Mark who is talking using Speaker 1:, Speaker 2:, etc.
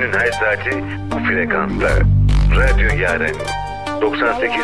Speaker 1: günün her saati bu frekansta. Radyo Yaren 98